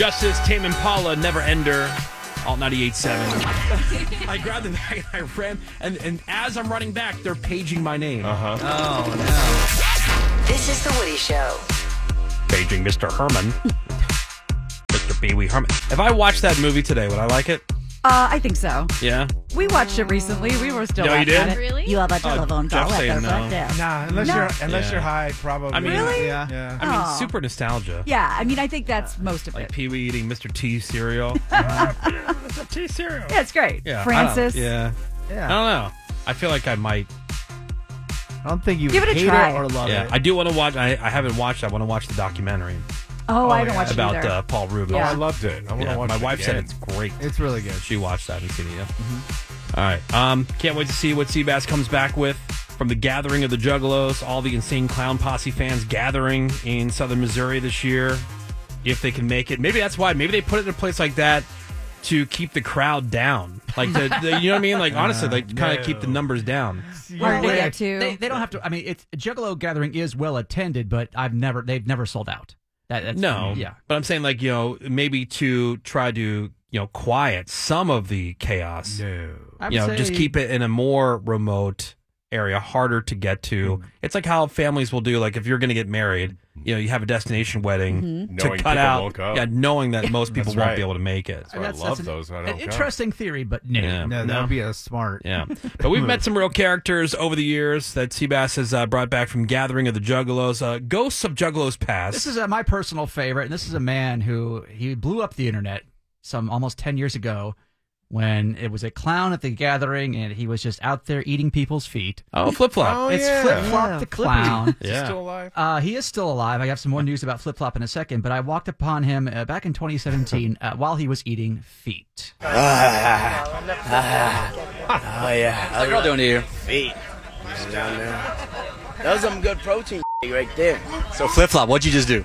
Justice, Tame Impala, Never Ender, Alt 98.7. I grabbed the bag and I ran, and as I'm running back, they're paging my name. Oh, no. This is The Woody Show. Paging Mr. Herman. Mr. Pee Wee Herman. If I watched that movie today, would I like it? I think so. Yeah? We watched it recently. We were still No, you laughing did? at it. Really? You have a telephone Jeff call at saying the no. front desk. Nah, unless you're high, probably. I mean, Really? Yeah. I mean, Oh. super nostalgia. Yeah, I mean, I think that's most of Like it. Pee Wee eating Mr. T cereal. Mr. T cereal. Yeah, it's great. Yeah, Francis. I don't know. I feel like I might. I don't think you Give it a hate try. it or love Yeah, it. I do want to watch. I haven't watched. I want to watch the documentary Oh, I haven't yeah. watched it about either. Paul Rubens. Yeah. I loved it. I want to Yeah, watch my it wife said again. it's great. It's really good. She watched that. I haven't seen it yet. All right. Can't wait to see what Seabass comes back with from the gathering of the Juggalos. All the Insane Clown Posse fans gathering in Southern Missouri this year. If they can make it, maybe that's why. Maybe they put it in a place like that to keep the crowd down. Like you know what I mean? Like honestly, like kind of keep the numbers down. Hard to get to. They don't have to. I mean, it's Juggalo gathering is well attended, but they've never sold out. That's, No, yeah. but I'm saying like maybe to try to quiet some of the chaos. No. I would say, Just keep it in a more remote area, harder to get to. It's like how families will do. Like if you're going to get married, you have a destination wedding Mm-hmm. to Knowing cut people out, won't go. knowing that most people That's won't right. be able to make it. That's why I love those. I an don't go. interesting theory, but no. Yeah. No, that would be a smart. Yeah, but we've met some real characters over the years that Seabass has brought back from Gathering of the Juggalos, Ghosts of Juggalos Past. This is my personal favorite, and this is a man who he blew up the internet some almost 10 years ago when it was a clown at the gathering, and he was just out there eating people's feet. Flip Flop. Oh, It's yeah. Flip Flop the clown. Is he still alive? He is still alive. I have some more news about Flip Flop in a second, but I walked upon him back in 2017 while he was eating feet. Oh yeah, how's y'all doing here? Feet, just down there. That was some good protein right there. So Flip Flop, what'd you just do?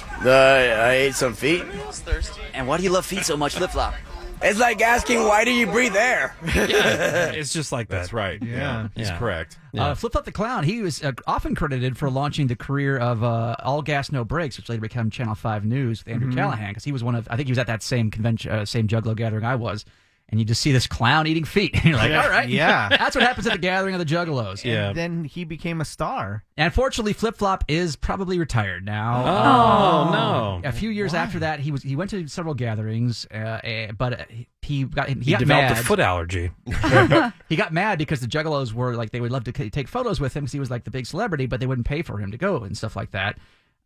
I ate some feet. I was thirsty. And why do you love feet so much, Flip Flop? It's like asking why do you breathe air? It's just like that. That's right. Yeah. He's Yeah. correct. Flip Flop the Clown, he was often credited for launching the career of All Gas No Breaks, which later became Channel 5 News with Andrew Callahan, because he was I think he was at that same convention, same Juggalo gathering I was. And you just see this clown eating feet. And you're like, all right. Yeah. That's what happens at the gathering of the Juggalos. Yeah. And then he became a star. And fortunately, Flip Flop is probably retired now. Oh, no. A few years after that, he went to several gatherings, but he got Developed mad. a foot allergy. He got mad because the Juggalos were like, they would love to take photos with him because he was like the big celebrity, but they wouldn't pay for him to go and stuff like that.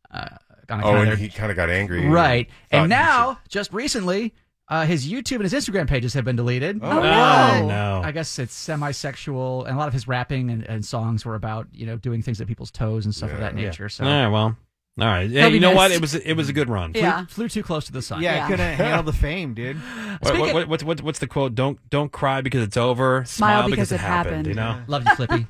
And he kind of got angry. Right. Thought And he now, just recently, his YouTube and his Instagram pages have been deleted. Oh, no. no. I guess it's semi-sexual, and a lot of his rapping and songs were about doing things at people's toes and stuff of that nature. So All right, well. All right. Hey, He'll be you know what? missed. It was a good run. Yeah. flew too close to the sun. Yeah, Yeah. couldn't handle the fame, dude. What's the quote? Don't cry because it's over. Smile because it happened. You know. Love you, Flippy.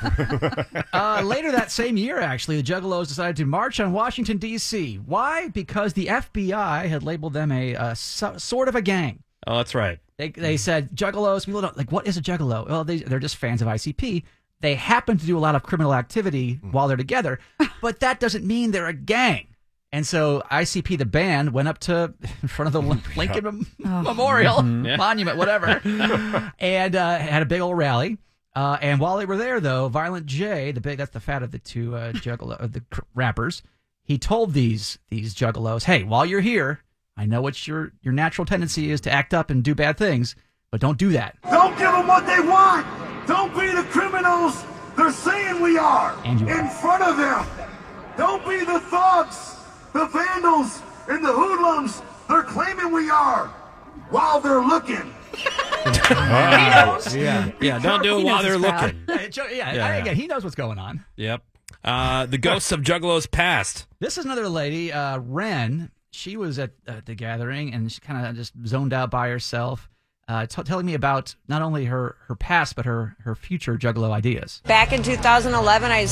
Later that same year, actually, the Juggalos decided to march on Washington, D.C. Why? Because the FBI had labeled them a sort of a gang. Oh, that's right. They said, Juggalos, people don't, like, what is a Juggalo? Well, they're just fans of ICP. They happen to do a lot of criminal activity while they're together, but that doesn't mean they're a gang. And so ICP, the band, went up to in front of the Lincoln Memorial Monument, whatever, and had a big old rally. And while they were there, though, Violent J, that's the fat of the two rappers, he told these Juggalos, hey, while you're here, I know what your natural tendency is to act up and do bad things, but don't do that. Don't give them what they want. Don't be the criminals they're saying we are And you are. in front of them. Don't be the thugs, the vandals, and the hoodlums they're claiming we are while they're looking. Yeah, don't do it He while knows they're his crowd. looking. Again, he knows what's going on. Yep. The Ghosts of Juggalos Past. This is another lady, Ren. She was at the gathering, and she kind of just zoned out by herself, telling me about not only her past, but her future Juggalo ideas. Back in 2011, I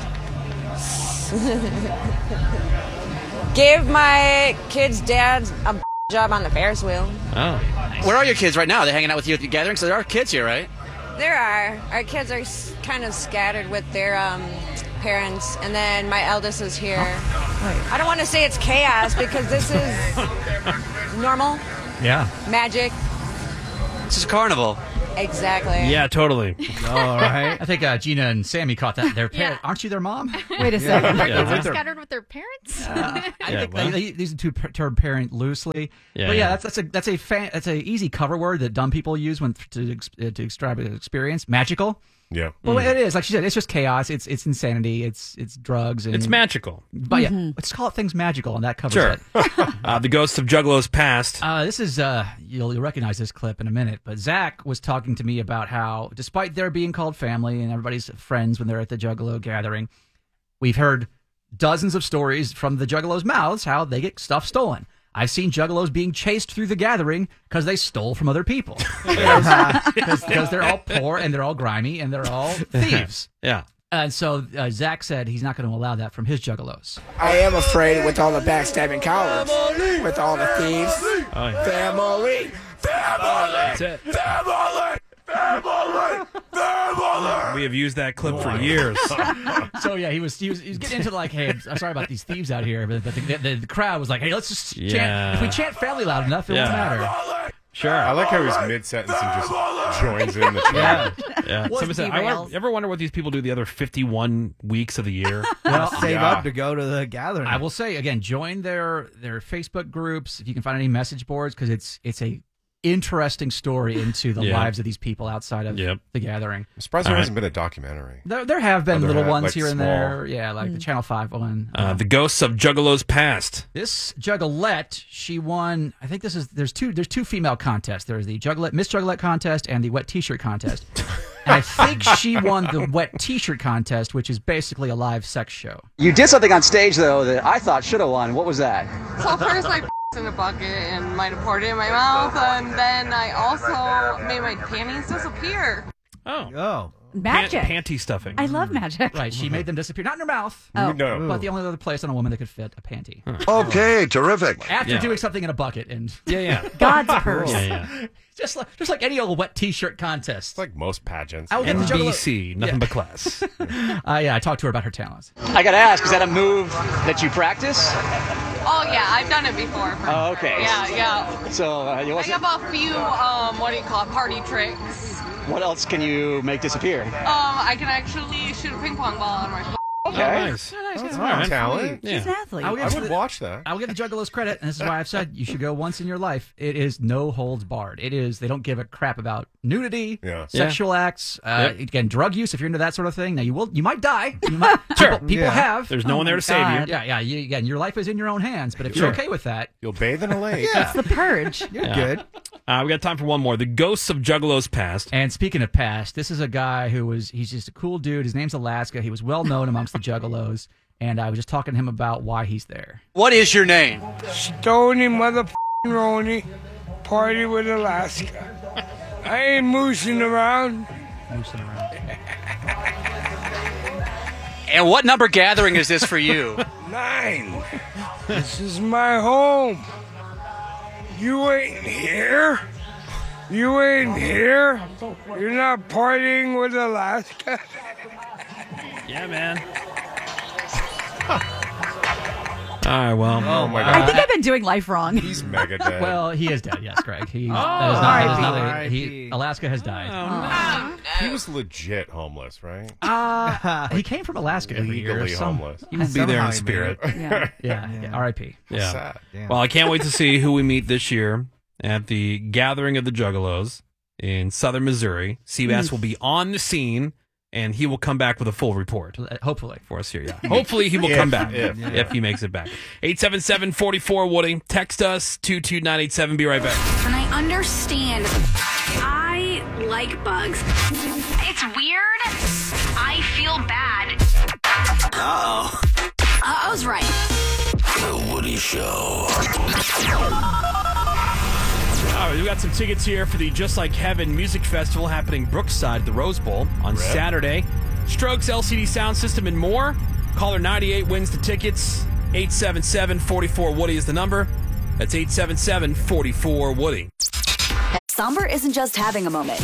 gave my kid's dad a job on the Ferris wheel. Oh. Where are your kids right now? Are they hanging out with you at the gathering? So there are kids here, right? There are. Our kids are kind of scattered with their parents, and then my eldest is here. I don't want to say it's chaos because this is normal, Yeah. magic. It's just carnival. Exactly. Yeah, totally. All right. I think Gina and Sammy caught that. Their parent, aren't you their mom? Wait a second. Yeah. They're scattered with their parents? I think well. they use the term parent loosely. Yeah, but yeah. that's a easy cover word that dumb people use when to describe an experience. Magical. Yeah. Well, it is, like she said, it's just chaos. It's insanity. It's drugs. And, It's magical. But yeah, let's call it things magical, and that covers Sure. it. The Ghosts of Juggalos Past. This is you'll recognize this clip in a minute, but Zach was talking to me about how, despite their being called family and everybody's friends when they're at the Juggalo gathering, we've heard dozens of stories from the Juggalos' mouths how they get stuff stolen. I've seen Juggalos being chased through the gathering because they stole from other people. Because they're all poor and they're all grimy and they're all thieves. Yeah. And so Zach said he's not going to allow that from his Juggalos. I am afraid with all the backstabbing cowards, with all the thieves. Oh, yeah. Family! That's it. We have used that clip for years. So yeah, he was getting into like, hey, I'm sorry about these thieves out here, but the crowd was like, hey, let's just chant. If we chant family loud enough, it won't matter. Sure. I like how he's mid-sentence and just joins in the chant. Yeah. Somebody said, ever wonder what these people do the other 51 weeks of the year? Well, save up to go to the gathering. I will say again, join their Facebook groups if you can find any message boards, because it's a interesting story into the lives of these people outside of the gathering. I'm surprised there hasn't been a documentary. There have been little ones like here and small. there. Yeah, like the Channel 5 one. The Ghosts of Juggalos Past. This Juggalette, she won. I think there's two female contests. There's the Miss Juggalette contest and the wet T-shirt contest. And I think she won the wet T-shirt contest, which is basically a live sex show. You did something on stage though that I thought should have won. What was that? So first I in a bucket and might have poured it in my mouth, and then I also made my panties disappear. Oh. Magic. Panty stuffing. I love magic. Right, she made them disappear. Not in her mouth. Oh. No. But the only other place on a woman that could fit a panty. Okay, terrific. After doing something in a bucket. And Yeah. God's purse. Yeah. just like any old wet T-shirt contest. It's like most pageants. I would get the Juggalo- NBC, nothing but class. I talked to her about her talents. I gotta ask, is that a move that you practice? Oh yeah, I've done it before. Oh, okay. Yeah. So you I have a few, party tricks. what else can you make disappear? I can actually shoot a ping pong ball on my Okay. Nice. That's All right. talent. She's an athlete. I I would watch that. I will give the Juggalos credit, and this is why I've said you should go once in your life. It is no holds barred. It is. They don't give a crap about nudity, sexual acts, again, drug use. If you're into that sort of thing, now you might die. You might, people have. There's no one there to save you. Yeah. Again, your life is in your own hands. But if you're okay with that, You'll bathe in a lake. It's the purge. You're good. We got time for one more. The Ghosts of Juggalos Past. And speaking of past, this is a guy he's just a cool dude. His name's Alaska. He was well known amongst the Juggalos. And I was just talking to him about why he's there. What is your name? Stony motherfucking Roni. Party with Alaska. I ain't moosing around. And what number gathering is this for you? 9. This is my home. You ain't here? You ain't here? You're not partying with Alaska? Yeah, man. All right, well. Oh, my God. I think I've been doing life wrong. He's mega dead. Well, he is dead, yes, Greg. Alaska has died. He was legit homeless, right? He came from Alaska every year. Legally homeless. He will be there in spirit. Yeah. R.I.P. Yeah. Sad. Well, I can't wait to see who we meet this year at the Gathering of the Juggalos in southern Missouri. Seabass will be on the scene, and he will come back with a full report. Hopefully. For us here, yeah. Hopefully he will come back if he makes it back. 877-44-Woody. Text us, 22987. Be right back. And I understand. I like bugs. It's weird. I feel bad. Uh-oh. Uh-oh's right. The Woody Show. All right, we got some tickets here for the Just Like Heaven Music Festival happening Brookside, the Rose Bowl, on Saturday. Strokes, LCD Sound System, and more. Caller 98 wins the tickets. 877-44-WOODY is the number. That's 877-44-WOODY. Somber isn't just having a moment.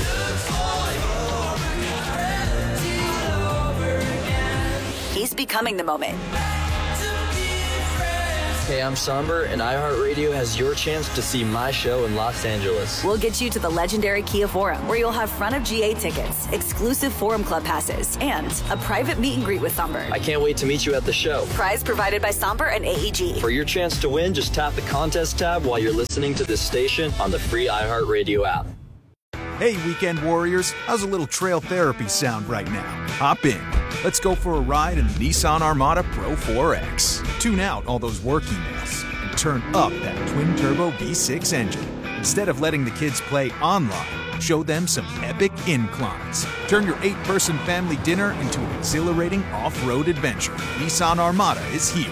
He's becoming the moment. Hey, I'm Somber, and iHeartRadio has your chance to see my show in Los Angeles. We'll get you to the legendary Kia Forum, where you'll have front of GA tickets, exclusive Forum Club passes, and a private meet and greet with Somber. I can't wait to meet you at the show. Prize provided by Somber and AEG. For your chance to win, just tap the contest tab while you're listening to this station on the free iHeartRadio app. Hey, weekend warriors, how's a little trail therapy sound right now? Hop in. Let's go for a ride in the Nissan Armada Pro 4X. Tune out all those work emails and turn up that twin-turbo V6 engine. Instead of letting the kids play online, show them some epic inclines. Turn your 8-person family dinner into an exhilarating off-road adventure. Nissan Armada is here.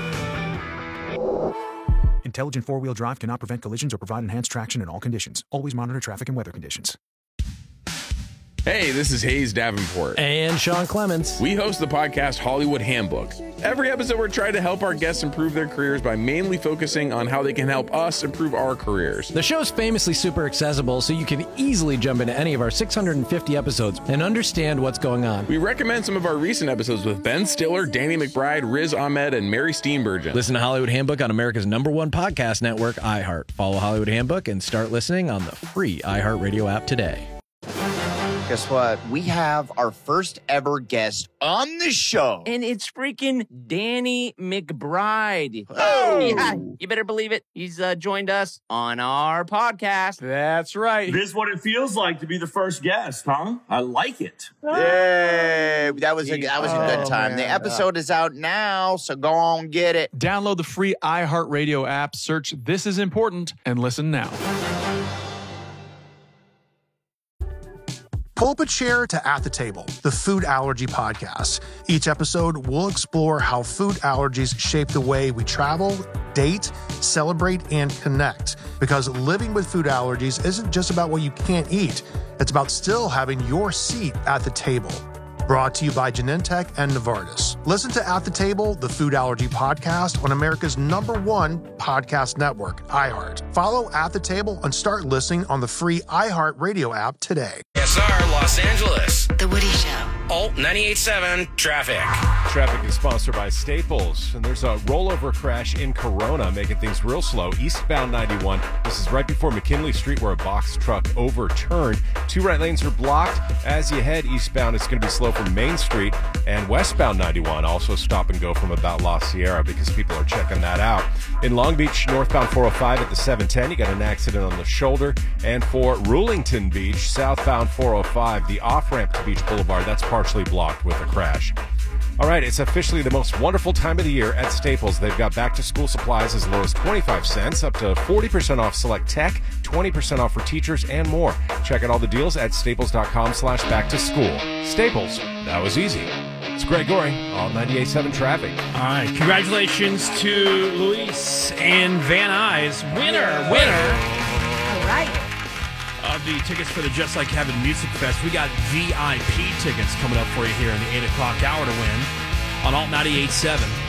Intelligent four-wheel drive cannot prevent collisions or provide enhanced traction in all conditions. Always monitor traffic and weather conditions. Hey, this is Hayes Davenport. And Sean Clements. We host the podcast Hollywood Handbook. Every episode, we're trying to help our guests improve their careers by mainly focusing on how they can help us improve our careers. The show's famously super accessible, so you can easily jump into any of our 650 episodes and understand what's going on. We recommend some of our recent episodes with Ben Stiller, Danny McBride, Riz Ahmed, and Mary Steenburgen. Listen to Hollywood Handbook on America's #1 podcast network, iHeart. Follow Hollywood Handbook and start listening on the free iHeartRadio app today. Guess what? We have our first ever guest on the show. And it's freaking Danny McBride. Oh! Yeah, you better believe it. He's joined us on our podcast. That's right. This is what it feels like to be the first guest, huh? I like it. Yay! That was a good time. Man. The episode is out now, so go on get it. Download the free iHeartRadio app, search This Is Important, and listen now. Pull up a chair to At the Table, the food allergy podcast. Each episode, we'll explore how food allergies shape the way we travel, date, celebrate, and connect. Because living with food allergies isn't just about what you can't eat. It's about still having your seat at the table. Brought to you by Genentech and Novartis. Listen to At the Table, the food allergy podcast on America's #1 podcast network, iHeart. Follow At the Table and start listening on the free iHeart Radio app today. SR Los Angeles. The Woody Show. Alt 98.7 Traffic. Traffic is sponsored by Staples, and there's a rollover crash in Corona, making things real slow. Eastbound 91. This is right before McKinley Street, where a box truck overturned. 2 right lanes are blocked. As you head eastbound, it's going to be slow from Main Street, and westbound 91 also stop and go from about La Sierra because people are checking that out. In Long Beach, northbound 405 at the 710, you got an accident on the shoulder. And for Rulington Beach, southbound 405, the off-ramp to Beach Boulevard, that's partially blocked with a crash. All right, it's officially the most wonderful time of the year at Staples. They've got back-to-school supplies as low as 25 cents, up to 40% off select tech, 20% off for teachers, and more. Check out all the deals at staples.com/back-to-school. Staples, that was easy. It's Greg Goring, all 98.7 Traffic. All right, congratulations to Luis and Van Nuys. Winner. All right. Of the tickets for the Just Like Heaven Music Fest. We got VIP tickets coming up for you here in the 8 o'clock hour to win on Alt 98.7.